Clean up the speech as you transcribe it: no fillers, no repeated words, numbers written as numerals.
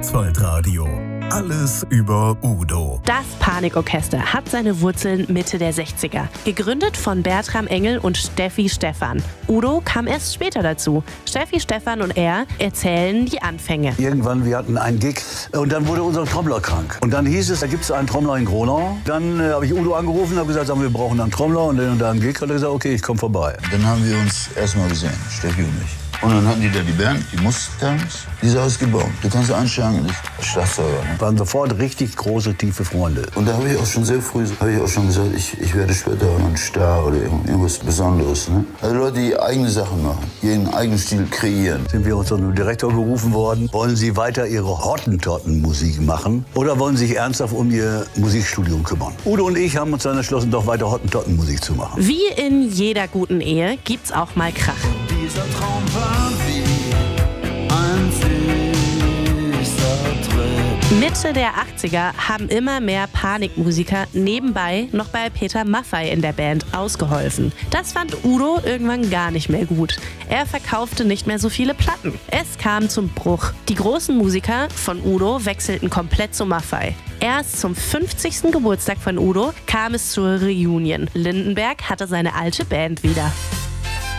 Schwarzwaldradio. Alles über Udo. Das Panikorchester hat seine Wurzeln Mitte der 60er. Gegründet von Bertram Engel und Steffi Stephan. Udo kam erst später dazu. Steffi Stephan und er erzählen die Anfänge. Irgendwann, wir hatten einen Gig und dann wurde unser Trommler krank. Und dann hieß es, da gibt es einen Trommler in Gronau. Dann habe ich Udo angerufen und habe gesagt, wir brauchen einen Trommler. Und dann einen Gig hat er gesagt, okay, ich komme vorbei. Dann haben wir uns erstmal gesehen, Steffi und ich. Und dann hatten die da die Band, die Mustangs, die ist ausgebaut. Du kannst einschlagen, das ist Schlagzeuger. Ne? Waren sofort richtig große, tiefe Freunde. Und da habe ich auch schon sehr früh gesagt, ich werde später ein Star oder irgendwas Besonderes. Ne? Also Leute, die eigene Sachen machen, ihren eigenen Stil kreieren. Sind wir uns zum Direktor gerufen worden. Wollen Sie weiter Ihre Hottentotten-Musik machen oder wollen Sie sich ernsthaft um Ihr Musikstudium kümmern? Udo und ich haben uns dann entschlossen, doch weiter Hottentotten-Musik zu machen. Wie in jeder guten Ehe gibt's auch mal Krach. Dieser Traum war wie ein süßer Trip. Mitte der 80er haben immer mehr Panikmusiker nebenbei noch bei Peter Maffay in der Band ausgeholfen. Das fand Udo irgendwann gar nicht mehr gut. Er verkaufte nicht mehr so viele Platten. Es kam zum Bruch. Die großen Musiker von Udo wechselten komplett zu Maffay. Erst zum 50. Geburtstag von Udo kam es zur Reunion. Lindenberg hatte seine alte Band wieder.